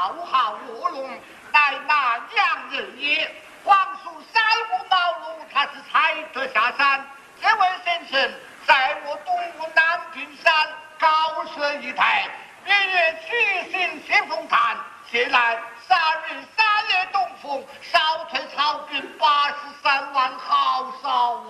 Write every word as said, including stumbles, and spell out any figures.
好好卧龙，乃那两人也。皇叔三顾茅庐，他是才得下山。这位先生在我东吴南屏山高设一台，月月七星先锋坛，现来三日三夜东风，少退曹军八十三万好少